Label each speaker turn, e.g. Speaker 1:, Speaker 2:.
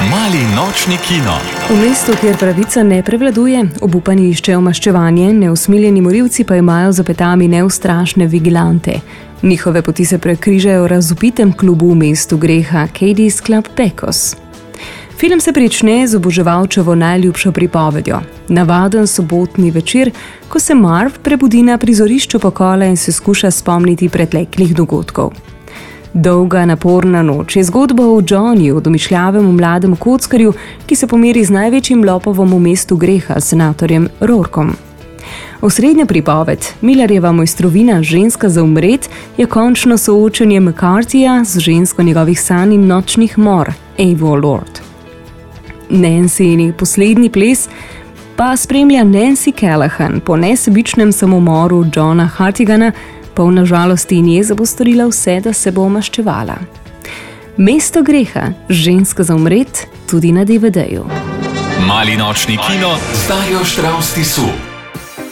Speaker 1: Mali nočni kino.
Speaker 2: V mestu, kjer pravica ne prevladuje, obupani iščejo maščevanje, neusmiljeni morilci pa imajo za petami neustrašne vigilante. Njihove poti se prekrižajo v razvpitem klubu v mestu greha Katie's Club Pecos. Film se prične z oboževalčevo najljubšo pripovedjo. Navaden sobotni večer, ko se Marv prebudi na prizorišču pokola in se skuša spomniti preteklih dogodkov. Dolga, naporna noč je zgodba o Johnnyju, domišljavem mladem kockarju, ki se pomeri z največjim lopovom v mestu greha, senatorjem Rourkom. Osrednja pripoved, Millerjeva mojstrovina Ženska za umret, je končno soočenje McCarthyja z žensko njegovih sanj in nočnih mor, Avo Lord. Nancy poslednji ples pa spremlja Nancy Callahan po nesebičnem samomoru Johna Hartigana, polna žalosti in jeze bo storila vse, da se bo maščevala. Mesto greha, Ženska za umret, tudi na DVD-ju.
Speaker 1: Mali nočni kino z Darjo Štravs Tisu.